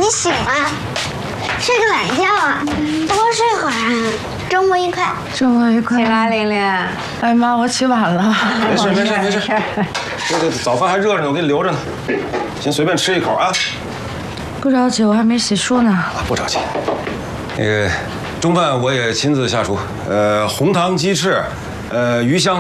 你醒了，睡个懒觉啊，多睡会儿啊。周末愉快， 周末愉快。 起来，玲玲。 哎妈，我起晚了。 没事。这早饭还热着呢，我给你留着呢。先随便吃一口啊。 不着急，我还没洗漱呢。 啊，不着急。那个中饭我也亲自下厨，红糖鸡翅，鱼香。